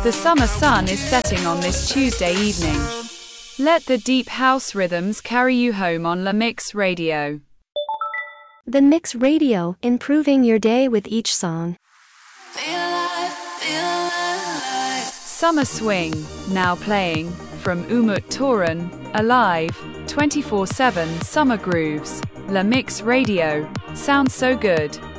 The summer sun is setting on this Tuesday evening. Let the deep house rhythms carry you home on La Mix Radio. The Mix Radio, improving your day with each song. Summer Swing, now playing, from Umut Toran, Alive, 24/7 Summer Grooves. La Mix Radio, sounds so good.